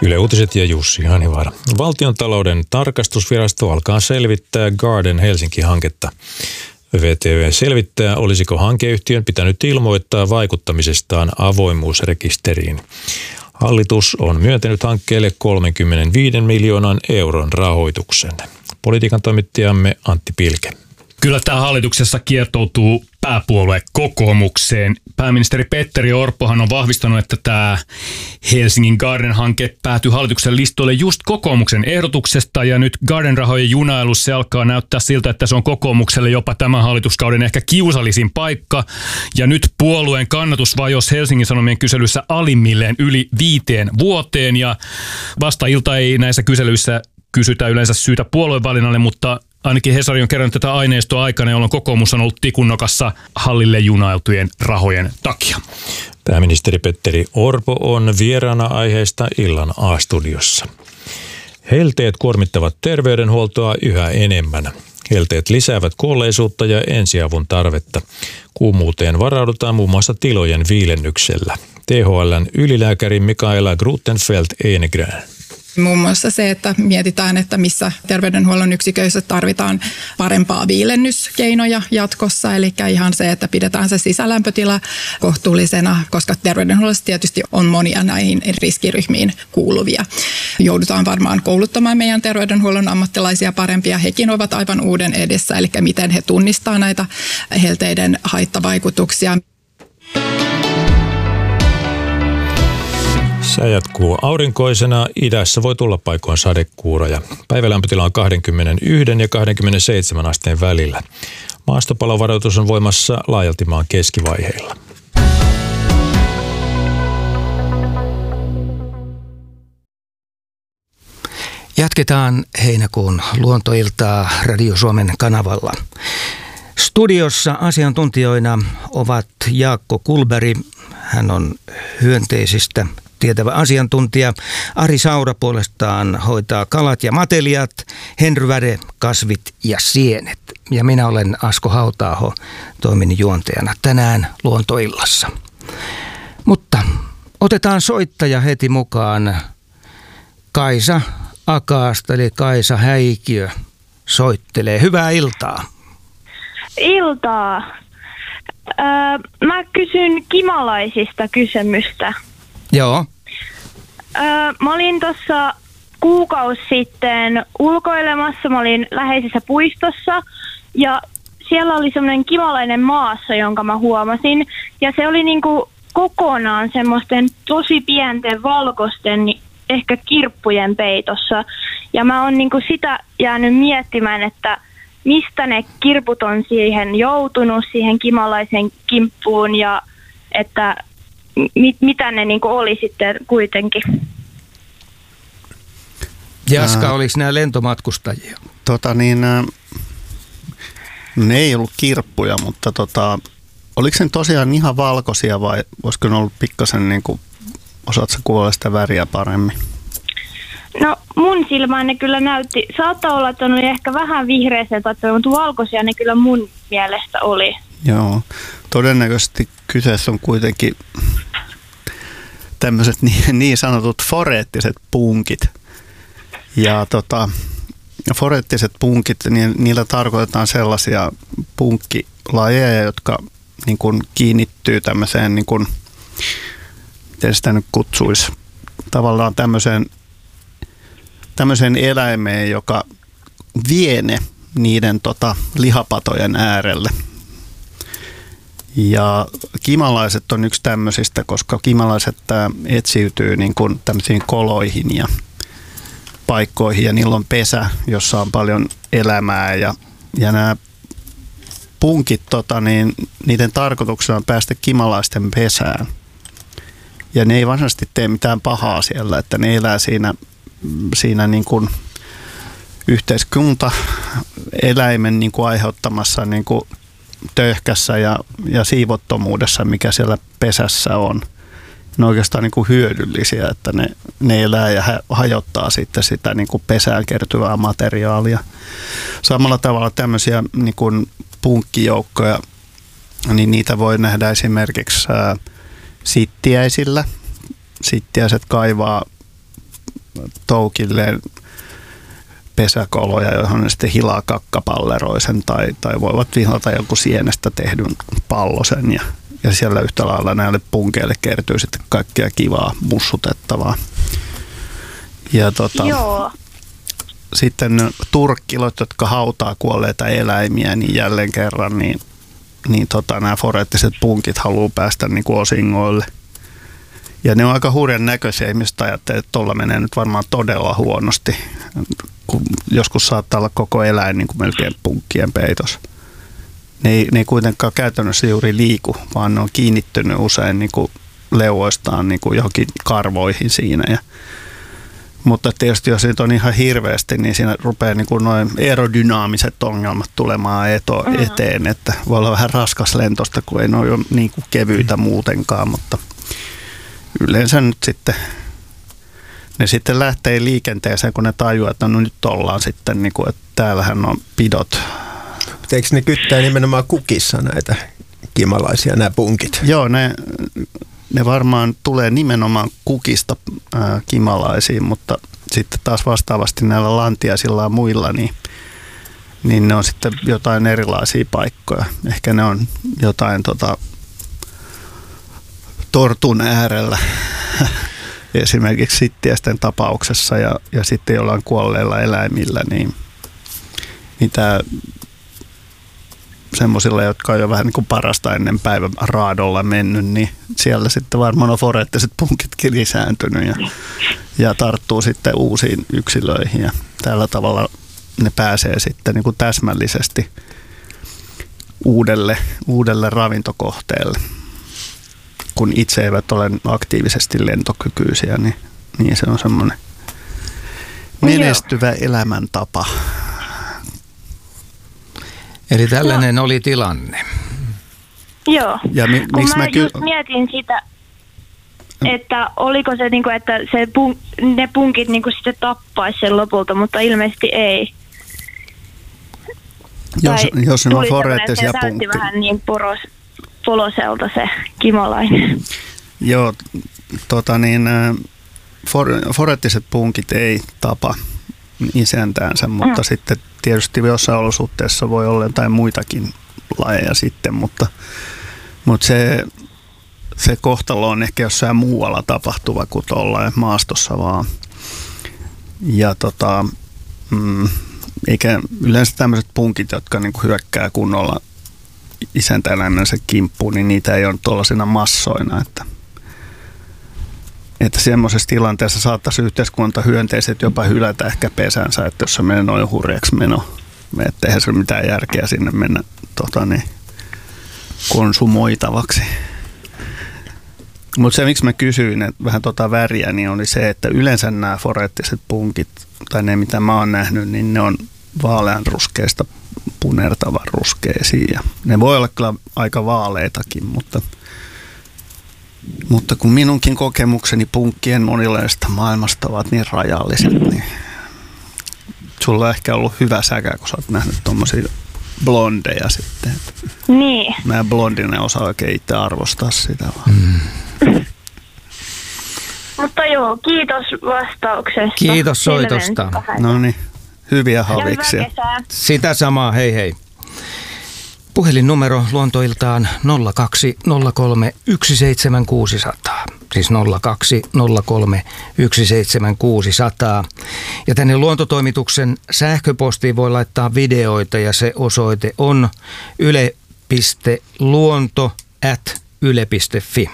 Yle Uutiset ja Jussi Hanivaara. Valtiontalouden tarkastusvirasto alkaa selvittää Garden Helsinki-hanketta. VTV selvittää, olisiko hankeyhtiön pitänyt ilmoittaa vaikuttamisestaan avoimuusrekisteriin. Hallitus on myöntänyt hankkeelle 35 miljoonan euron rahoituksen. Politiikan toimittajamme Antti Pilke. Kyllä tämä hallituksessa kiertoutuu pääpuolue kokoomukseen. Pääministeri Petteri Orpohan on vahvistanut, että tämä Helsingin Garden-hanke päätyi hallituksen listoille just kokoomuksen ehdotuksesta. Ja nyt Garden-rahojen junailussa se alkaa näyttää siltä, että se on kokoomukselle jopa tämän hallituskauden ehkä kiusallisin paikka. Ja nyt puolueen kannatus vajosi Helsingin Sanomien kyselyssä alimmilleen yli 5 vuoteen. Ja vasta ilta ei näissä kyselyissä kysytä yleensä syytä puoluevalinnalle, mutta ainakin Hesari on kerännyt tätä aineistoa aikana, jolloin kokoomus on ollut tikunnokassa hallille junailtujen rahojen takia. Pääministeri Petteri Orpo on vieraana aiheesta illan A-studiossa. Helteet kuormittavat terveydenhuoltoa yhä enemmän. Helteet lisäävät kuolleisuutta ja ensiavun tarvetta. Kuumuuteen varaudutaan muun muassa tilojen viilennyksellä. THL:n ylilääkäri Mikaela Grutenfeld-Enegren. Muun muassa se, että mietitään, että missä terveydenhuollon yksiköissä tarvitaan parempaa viilennyskeinoja jatkossa. Eli ihan se, että pidetään se sisälämpötila kohtuullisena, koska terveydenhuollossa tietysti on monia näihin riskiryhmiin kuuluvia. Joudutaan varmaan kouluttamaan meidän terveydenhuollon ammattilaisia parempia. Hekin ovat aivan uuden edessä, eli miten he tunnistaa näitä helteiden haittavaikutuksia. Sää jatkuu aurinkoisena. Idässä voi tulla paikoin sadekuuroja. Päivälämpötila on 21 ja 27 asteen välillä. Maastopalovaroitus on voimassa laajalti maan keskivaiheilla. Jatketaan heinäkuun luontoiltaa Radio Suomen kanavalla. Studiossa asiantuntijoina ovat Jaakko Kulberg, hän on hyönteisistä tietävä asiantuntija. Ari Saura puolestaan hoitaa kalat ja matelijat, Henry Väre kasvit ja sienet. Ja minä olen Asko Hauta-aho, toimin juontajana tänään luontoillassa. Mutta otetaan soittaja heti mukaan. Kaisa Akaasta, eli Kaisa Häikiö soittelee. Hyvää iltaa. Iltaa. Mä kysyn kimalaisista kysymystä. Joo. Mä olin tuossa kuukausi sitten ulkoilemassa. Mä olin läheisessä puistossa ja siellä oli semmoinen kimalainen maassa, jonka mä huomasin. Ja se oli niinku kokonaan semmoisten tosi pienten valkoisten, ehkä kirppujen peitossa. Ja mä oon niinku sitä jäänyt miettimään, että mistä ne kirput on siihen joutunut, siihen kimalaisen kimppuun ja että mitä ne niinku oli sitten kuitenkin. Jaska, oliko nämä lentomatkustajia? Ne ei ollut kirppuja, mutta oliko se tosiaan ihan valkoisia vai olisiko ne ollut pikkasen, osaatko kuulla sitä väriä paremmin? No mun silmään ne kyllä näytti, saattaa olla, että on ehkä vähän vihreässä, mutta valkoisia ne kyllä mun mielestä oli. Joo, todennäköisesti kyseessä on kuitenkin tämmöiset niin sanotut foreettiset punkit. Ja foreettiset punkit, niin niillä tarkoitetaan sellaisia punkkilajeja, jotka niin kuin kiinnittyy tämmöiseen, niin kuin, miten sitä nyt kutsuisi, tavallaan tämmöiseen eläimeen, joka vie ne niiden lihapatojen äärelle. Ja kimalaiset on yksi tämmöisistä, koska kimalaiset etsiytyy niin kuin tämmöisiin koloihin ja paikkoihin ja niillä on pesä, jossa on paljon elämää ja nämä punkit, niiden tarkoituksena on päästä kimalaisten pesään. Ja ne ei varsinaisesti tee mitään pahaa siellä, että ne elää siinä niin kuin yhteiskuntaeläimen niin kuin aiheuttamassa niin kuin töyhkässä ja siivottomuudessa, mikä siellä pesässä on. Ne on oikeastaan niin kuin hyödyllisiä, että ne elää ja hajottaa sitten sitä niin kuin pesään kertyvää materiaalia. Samalla tavalla tämmöisiä niin kuin punkkijoukkoja, niin niitä voi nähdä esimerkiksi sittiäisillä. Sittiäiset kaivaa toukilleen pesäkoloja, johon ne sitten hilaa kakkapalleroisen tai voivat vihlata joku sienestä tehdyn pallosen ja siellä yhtä lailla näille punkeille kertyy sitten kaikkea kivaa mussutettavaa. Ja Joo. sitten turkkilot, jotka hautaa kuolleita eläimiä, niin jälleen kerran nämä foreettiset punkit haluaa päästä niin kuin osingoille. Ja ne on aika hurjan näköisiä. Ihmiset ajattelee, että tuolla menee nyt varmaan todella huonosti, kun joskus saattaa olla koko eläin niin kuin melkein punkkien peitos. Ne ei kuitenkaan käytännössä juuri liiku, vaan ne on kiinnittynyt usein niin kuin leuoistaan niin kuin johonkin karvoihin siinä. Mutta tietysti jos siitä on ihan hirveästi, niin siinä rupeaa niin kuin noin aerodynaamiset ongelmat tulemaan eteen. Että voi olla vähän raskas lentosta, kun ei ne ole niin kuin kevyitä muutenkaan, mutta yleensä nyt sitten ne sitten lähtee liikenteeseen, kun ne tajuaa, että no nyt ollaan sitten, niin kuin, että täällähän on pidot. Eikö ne kyttää nimenomaan kukissa näitä kimalaisia, nämä punkit? Joo, ne varmaan tulee nimenomaan kukista kimalaisiin, mutta sitten taas vastaavasti näillä lantiaisilla ja muilla, niin ne on sitten jotain erilaisia paikkoja. Ehkä ne on jotain tortun äärellä esimerkiksi sittiäisten tapauksessa ja sitten jollain kuolleilla eläimillä, niin tämä semmoisilla, jotka on jo vähän niin kuin parasta ennen päivän raadolla mennyt, niin siellä sitten varmaan on foreettiset punkitkin lisääntynyt ja tarttuu sitten uusiin yksilöihin ja tällä tavalla ne pääsee sitten niin kuin täsmällisesti uudelle ravintokohteelle. Kun itse eivät ole aktiivisesti lentokykyisiä, niin se on semmoinen menestyvä elämäntapa. Eli tällainen oli tilanne. Joo, ja kun mä just mietin sitä, että oliko se, niinku, että ne punkit niinku sitten tappaisi sen lopulta, mutta ilmeisesti ei. Jos ne on foreettisia punkkeja. Se näytti vähän niin poloselta se kimalainen. Joo, foreettiset punkit ei tapa isäntäänsä, mutta sitten tietysti jossain olosuhteessa voi olla jotain muitakin lajeja sitten, mutta se kohtalo on ehkä jossain muualla tapahtuva kuin tuolla maastossa vaan. Ja eikä yleensä tämmöiset punkit, jotka niinku hyökkää kunnolla isäntäeläimensä kimppuun, niin niitä ei ole tuollaisina massoina, että semmoisessa tilanteessa saattaisi yhteiskuntahyönteiset jopa hylätä ehkä pesänsä, että jos se menee noin hurjaksi meno, että eihän se ole mitään järkeä sinne mennä konsumoitavaksi. Mutta se, miksi mä kysyin että vähän väriä, niin oli se, että yleensä nämä foreettiset punkit, tai ne mitä mä oon nähnyt, niin ne on vaaleanruskeista punertavan ruskeisiin. Ja ne voi olla kyllä aika vaaleitakin, mutta kun minunkin kokemukseni punkkien monilaisesta maailmasta ovat niin rajalliset, niin sulla on ehkä ollut hyvä säkä, kun sä oot nähnyt tommosia blondeja sitten. Niin. Mä blondina osaa oikein itse arvostaa sitä vaan. Mutta joo, kiitos vastauksesta. Kiitos soitosta. No niin, hyviä haviksia. Ja hyvää kesää. Sitä samaa, hei hei. Puhelinnumero luontoiltaan 0203 17600, siis 0203 17600. Ja tänne luontotoimituksen sähköpostiin voi laittaa videoita ja se osoite on yle.luonto@yle.fi.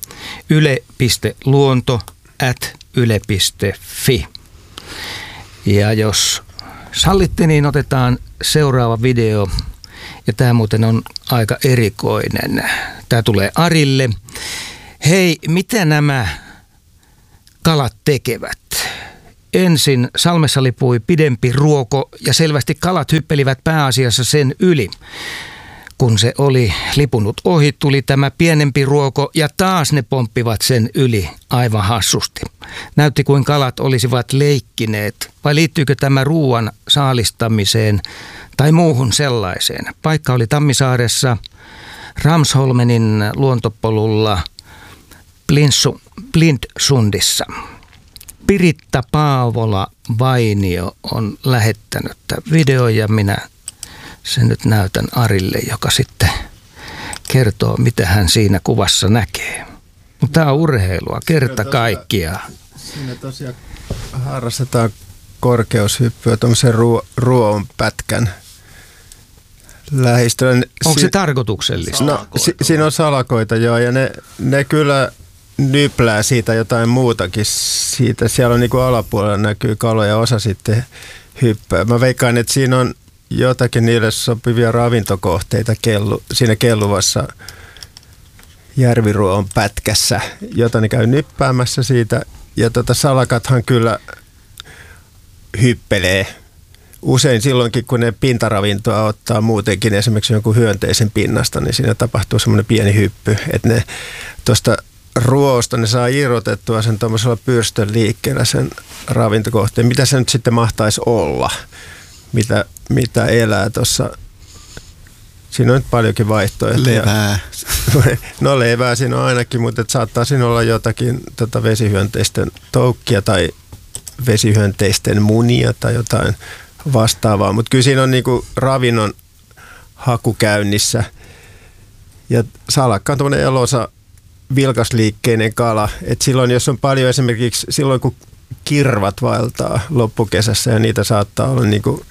yle.luonto@yle.fi. Ja jos sallitte, niin otetaan seuraava video. Ja tämä muuten on aika erikoinen. Tämä tulee Arille. Hei, mitä nämä kalat tekevät? Ensin salmessa lipui pidempi ruoko ja selvästi kalat hyppelivät pääasiassa sen yli. Kun se oli lipunut ohi, tuli tämä pienempi ruoko ja taas ne pomppivat sen yli aivan hassusti. Näytti kuin kalat olisivat leikkineet, vai liittyykö tämä ruuan saalistamiseen tai muuhun sellaiseen? Paikka oli Tammisaaressa Ramsholmenin luontopolulla Blindsundissa. Piritta Paavola Vainio on lähettänyt tämän videon ja minä sen nyt näytän Arille, joka sitten kertoo, mitä hän siinä kuvassa näkee. Mutta tämä on urheilua, kerta kaikkiaan. Siinä tosiaan harrastetaan korkeushyppyä tuommoisen ruoon pätkän lähistöllä. Onko se tarkoituksellista? No, siinä on salakoita, joo, ja ne kyllä nyplää siitä jotain muutakin. Siellä on niin kuin alapuolella näkyy kaloja, osa sitten hyppää. Mä veikkaan, että siinä on jotakin niille sopivia ravintokohteita siinä kelluvassa järviruoon pätkässä, jota ne käy nyppäämässä siitä. Ja salakathan kyllä hyppelee usein silloinkin, kun ne pintaravintoa ottaa muutenkin esimerkiksi jonkun hyönteisen pinnasta, niin siinä tapahtuu semmoinen pieni hyppy, että ne tuosta ruoasta ne saa irrotettua sen tuollaisella pyrstön liikkeellä sen ravintokohteen. Mitä se nyt sitten mahtaisi olla? Mitä elää tuossa? Siinä on nyt paljonkin vaihtoehtoja. Levää. No levää siinä on ainakin, mutta saattaa siinä olla jotakin vesihyönteisten toukkia tai vesihyönteisten munia tai jotain vastaavaa. Mutta kyllä siinä on niinku ravinnon haku käynnissä. Ja salakka on tämmöinen elosa vilkasliikkeinen kala. Et silloin, jos on paljon esimerkiksi silloin, kun kirvat vaeltaa loppukesässä ja niitä saattaa olla niinku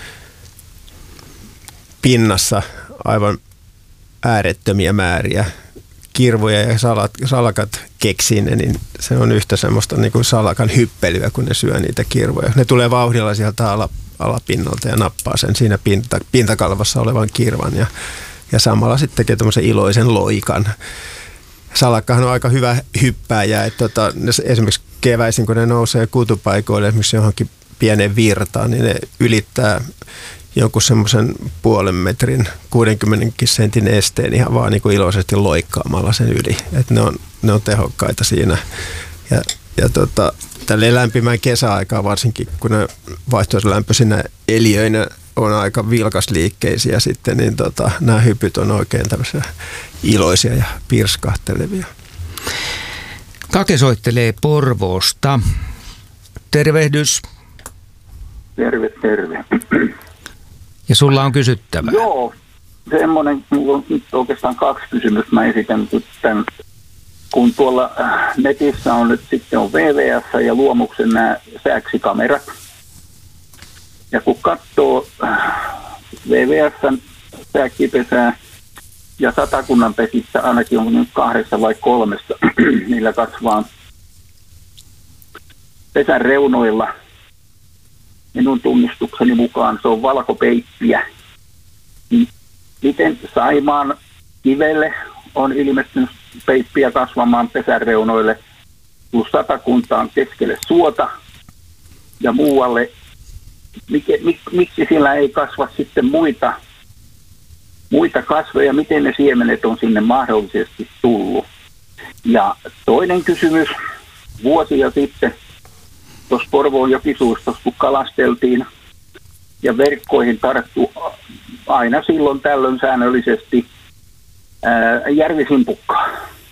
pinnassa aivan äärettömiä määriä kirvoja ja salakat keksii ne, niin se on yhtä semmoista niin kuin salakan hyppelyä, kun ne syö niitä kirvoja. Ne tulee vauhdilla sieltä alapinnalta ja nappaa sen siinä pintakalvassa olevan kirvan ja samalla sitten tekee tämmöisen iloisen loikan. Salakkahan on aika hyvä hyppääjä, että esimerkiksi keväisin, kun ne nousee kutupaikoille esimerkiksi johonkin pieneen virtaan, niin ne ylittää jonkun semmoisen 0,5 metrin 60 sentin esteen ihan vaan niin kuin iloisesti loikkaamalla sen yli. Että ne on tehokkaita siinä. Ja tälle lämpimään kesäaikaan varsinkin, kun ne vaihtoehtolämpöisinä eliöinä on aika vilkasliikkeisiä sitten, niin nämä hypyt on oikein tämmöisiä iloisia ja pirskahtelevia. Kake soittelee Porvoosta. Tervehdys. Terve. Ja sulla on kysyttävää. Joo, semmoinen, mulla on nyt oikeastaan 2 kysymystä. Mä esitän tämän, kun tuolla netissä on nyt sitten on VVS ja Luomuksen nämä sääksikamerat. Ja kun katsoo VVS:n sääkkipesää ja Satakunnan pesissä ainakin on nyt 2 vai 3, niillä kasvaa pesän reunoilla. Minun tunnistukseni mukaan se on valkopeippiä. Miten Saimaan kivelle on ilmestynyt peippiä kasvamaan pesäreunoille, plus Satakuntaan keskelle suota ja muualle. Miksi sillä ei kasva sitten muita kasveja, miten ne siemenet on sinne mahdollisesti tullut? Ja toinen kysymys, vuosia sitten tuossa Porvoon jokisuistossa, kun kalasteltiin ja verkkoihin tarttui aina silloin tällöin säännöllisesti järvisimpukkaa.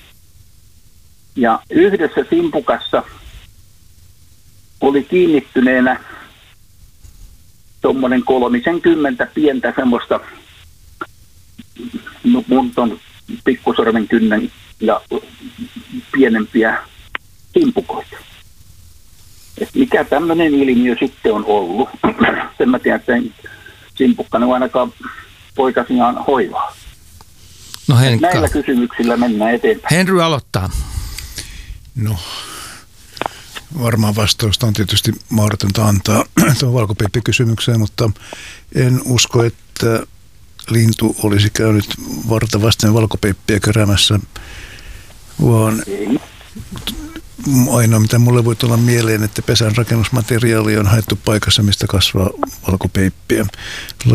Ja yhdessä simpukassa oli kiinnittyneenä tuommoinen 30 pientä semmoista mun ton pikkusormen kynnen ja pienempiä simpukoita. Et mikä tämmöinen ilmiö sitten on ollut? Sen mä tiedän, että simpukkana on ainakaan poikasiaan hoivaa. No Henkka. Näillä kysymyksillä mennään eteenpäin. Henry aloittaa. No, varmaan vastausta on tietysti mahdotonta antaa tuon valkopeippi-kysymykseen, mutta en usko, että lintu olisi käynyt varta vasten valkopeippiä keräämässä, vaan ainoa mitä mulle voi tulla mieleen, että pesän rakennusmateriaali on haettu paikassa, mistä kasvaa valkopeippiä.